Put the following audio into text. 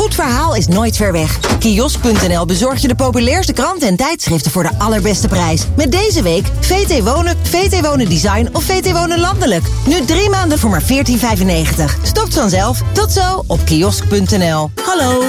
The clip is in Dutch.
goed verhaal is nooit ver weg. Kiosk.nl bezorgt je de populairste kranten en tijdschriften voor de allerbeste prijs. Met deze week VT Wonen, VT Wonen Design of VT Wonen Landelijk. Nu 3 maanden voor maar €14,95. Stopt vanzelf. Tot zo op kiosk.nl. Hallo.